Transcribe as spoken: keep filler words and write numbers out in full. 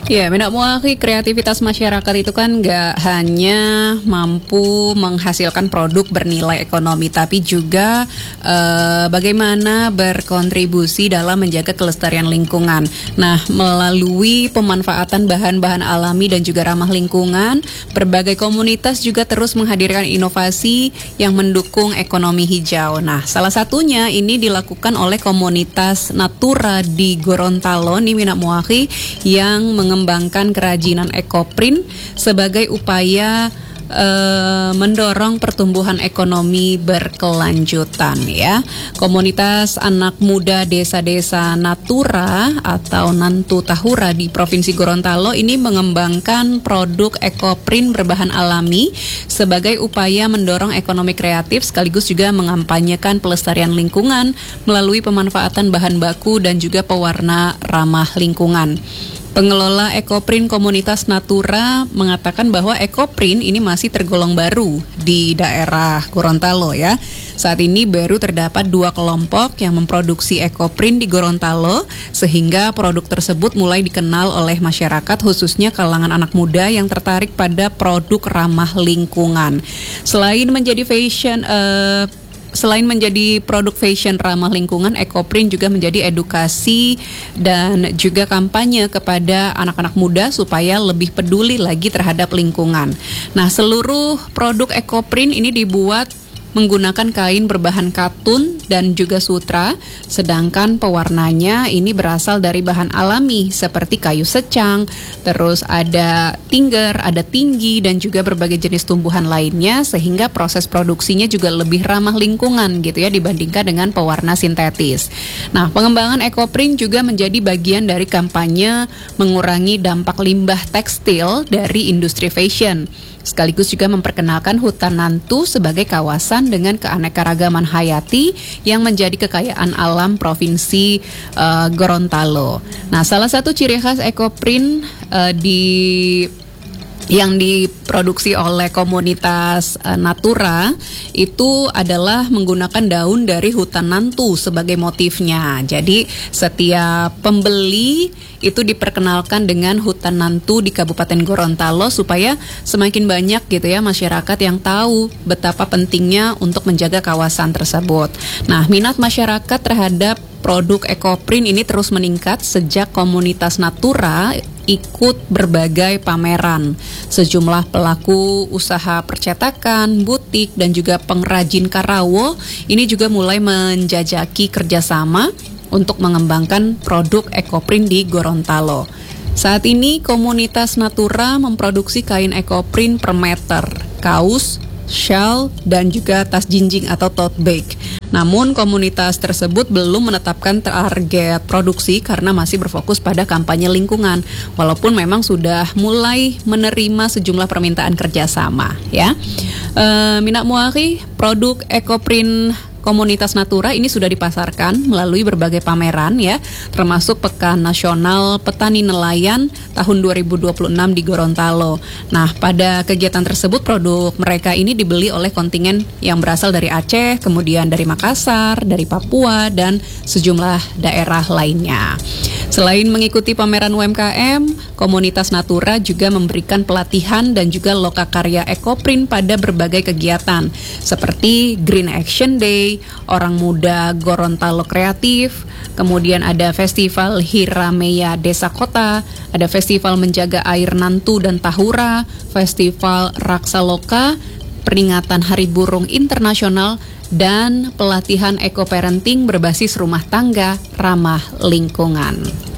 Ya, Minat Muahi, kreativitas masyarakat itu kan nggak hanya mampu menghasilkan produk bernilai ekonomi, tapi juga eh, bagaimana berkontribusi dalam menjaga kelestarian lingkungan. Nah, melalui pemanfaatan bahan-bahan alami dan juga ramah lingkungan, berbagai komunitas juga terus menghadirkan inovasi yang mendukung ekonomi hijau. Nah, salah satunya ini dilakukan oleh komunitas Natura di Gorontalo nih Minat Muahi, yang mengembangkan kerajinan ekoprint sebagai upaya Uh, mendorong pertumbuhan ekonomi berkelanjutan ya. Komunitas anak muda desa-desa Natura atau Nantu Tahura di Provinsi Gorontalo ini mengembangkan produk ekoprint berbahan alami sebagai upaya mendorong ekonomi kreatif sekaligus juga mengampanyekan pelestarian lingkungan melalui pemanfaatan bahan baku dan juga pewarna ramah lingkungan. Pengelola ekoprint komunitas Natura mengatakan bahwa ekoprint ini masih tergolong baru di daerah Gorontalo ya. Saat ini baru terdapat dua kelompok yang memproduksi ekoprint di Gorontalo, sehingga produk tersebut mulai dikenal oleh masyarakat khususnya kalangan anak muda yang tertarik pada produk ramah lingkungan. Selain menjadi fashion uh, Selain menjadi produk fashion ramah lingkungan, ekoprint juga menjadi edukasi dan juga kampanye kepada anak-anak muda supaya lebih peduli lagi terhadap lingkungan. Nah, seluruh produk ekoprint ini dibuat menggunakan kain berbahan katun dan juga sutra, sedangkan pewarnanya ini berasal dari bahan alami seperti kayu secang, terus ada tinger, ada tinggi, dan juga berbagai jenis tumbuhan lainnya, sehingga proses produksinya juga lebih ramah lingkungan gitu ya dibandingkan dengan pewarna sintetis. Nah, pengembangan ekoprint juga menjadi bagian dari kampanye mengurangi dampak limbah tekstil dari industri fashion, sekaligus juga memperkenalkan hutan Nantu sebagai kawasan dengan keanekaragaman hayati yang menjadi kekayaan alam Provinsi uh, Gorontalo. Nah, salah satu ciri khas ekoprint uh, di yang diproduksi oleh komunitas uh, Natura itu adalah menggunakan daun dari hutan Nantu sebagai motifnya. Jadi setiap pembeli itu diperkenalkan dengan hutan Nantu di Kabupaten Gorontalo supaya semakin banyak gitu ya masyarakat yang tahu betapa pentingnya untuk menjaga kawasan tersebut. Nah, minat masyarakat terhadap produk ekoprint ini terus meningkat sejak komunitas Natura ikut berbagai pameran. Sejumlah pelaku usaha percetakan, butik, dan juga pengrajin karawo ini juga mulai menjajaki kerjasama untuk mengembangkan produk ekoprint di Gorontalo. Saat ini komunitas Natura memproduksi kain ekoprint per meter, kaos, shawl, dan juga tas jinjing atau tote bag. Namun komunitas tersebut belum menetapkan target produksi karena masih berfokus pada kampanye lingkungan, walaupun memang sudah mulai menerima sejumlah permintaan kerjasama ya. E, Minat Muahi, produk ekoprint komunitas Natura ini sudah dipasarkan melalui berbagai pameran ya, termasuk Pekan Nasional Petani Nelayan tahun dua ribu dua puluh enam di Gorontalo. Nah, pada kegiatan tersebut produk mereka ini dibeli oleh kontingen yang berasal dari Aceh, kemudian dari Makassar, dari Papua, dan sejumlah daerah lainnya. Selain mengikuti pameran U M K M, komunitas Natura juga memberikan pelatihan dan juga lokakarya ekoprint pada berbagai kegiatan seperti Green Action Day, Orang Muda Gorontalo Kreatif, kemudian ada Festival Hirameya Desa Kota, ada Festival Menjaga Air Nantu dan Tahura, Festival Raksa Loka, peringatan Hari Burung Internasional, dan pelatihan eco-parenting berbasis rumah tangga ramah lingkungan.